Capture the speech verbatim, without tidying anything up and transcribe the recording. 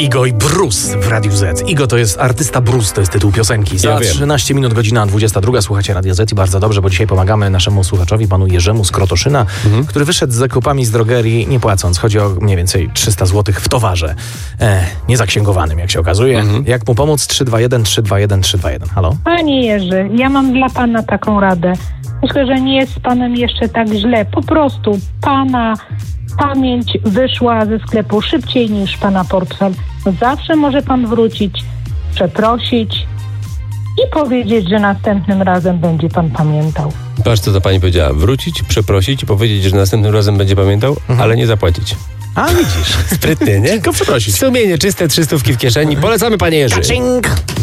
Igo i Bruce w Radiu Z. Igo to jest artysta Bruce, to jest tytuł piosenki. Za Ja wiem. trzynaście minut, godzina dwudziesta druga. Słuchacie Radia Z i bardzo dobrze, bo dzisiaj pomagamy naszemu słuchaczowi, panu Jerzemu z Krotoszyna, mhm. który wyszedł z zakupami z drogerii nie płacąc. Chodzi o mniej więcej trzysta złotych w towarze. E, niezaksięgowanym, jak się okazuje. Mhm. Jak mu pomóc? trzy dwa jeden trzy dwa jeden trzy dwa jeden. Halo? Panie Jerzy, ja mam dla pana taką radę. Myślę, że nie jest z panem jeszcze tak źle. Po prostu pana pamięć wyszła ze sklepu szybciej niż pana portfel. Zawsze może pan wrócić, przeprosić i powiedzieć, że następnym razem będzie pan pamiętał. Patrz, co ta pani powiedziała. Wrócić, przeprosić i powiedzieć, że następnym razem będzie pamiętał, mhm. ale nie zapłacić. A widzisz. Sprytnie, nie? Tylko przeprosić. Sumienie czyste, trzystówki w kieszeni. Polecamy, panie Jerzy. Kaczynk.